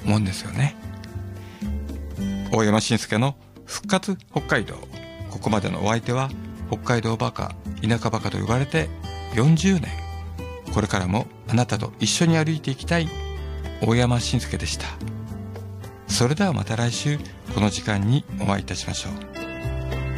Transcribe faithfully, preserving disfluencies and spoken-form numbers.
思うんですよね。大山伸介の復活北海道。ここまでのお相手は北海道バカ、田舎バカと呼ばれてよんじゅうねん。これからもあなたと一緒に歩いていきたい大山伸介でした。それではまた来週この時間にお会いいたしましょう。